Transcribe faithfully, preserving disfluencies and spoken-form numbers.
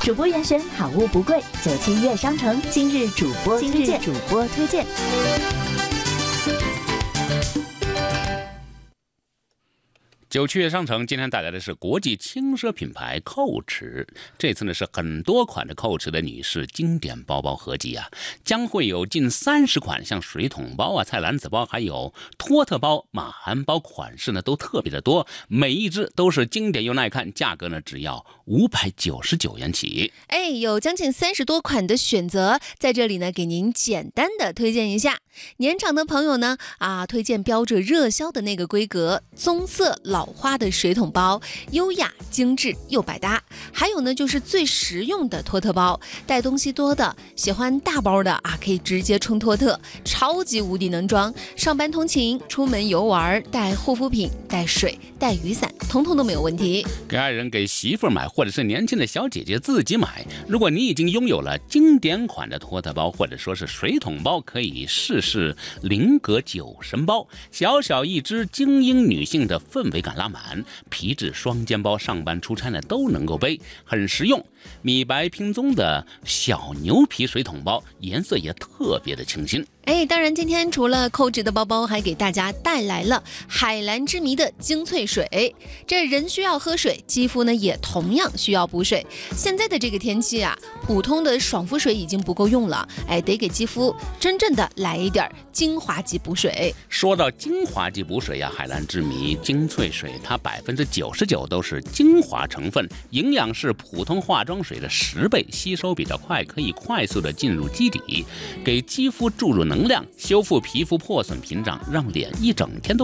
主播严选好物不贵，九七悦商城今日主播今日主播推荐。 九七悦商城今天带来的是国际轻奢品牌 Coach， 这次呢是很多款的 Coach 的女士经典包包合集啊，将会有近三十款，像水桶包啊、菜篮子包，还有托特包、马鞍包，款式呢都特别的多，每一只都是经典又耐看，价格呢只要五百九十九元起。 哎，有将近三十多款的选择，在这里呢给您简单的推荐一下。年长的朋友呢啊，推荐标着热销的那个规格棕色老花的水桶包，优雅精致又百搭。还有呢就是最实用的托特包，带东西多的喜欢大包的啊，可以直接冲托特，超级无敌能装，上班通勤、出门游玩，带护肤品、带水、带雨伞，通通都没有问题。 给爱人、给媳妇买，或者是年轻的小姐姐自己买，如果你已经拥有了经典款的托特包或者说是水桶包，可以试试菱格酒神包，小小一只，精英女性的氛围感拉满，皮质双肩包，上班出差呢都能够背，很实用。米白拼棕的小牛皮水桶包，颜色也特别的清新。 哎，当然今天除了Coach的包包，还给大家带来了海蓝之谜的精粹水。这人需要喝水，肌肤呢也同样需要补水。现在的这个天气啊，普通的爽肤水已经不够用了，哎，得给肌肤真正的来一点精华级补水。 说到精华级补水呀、啊，海蓝之谜精粹水，它百分之九十九都是精华成分，营养是普通化妆水的十倍，吸收比较快，可以快速的进入基底，给肌肤注入能量，修复皮肤破损屏障，让脸一整天都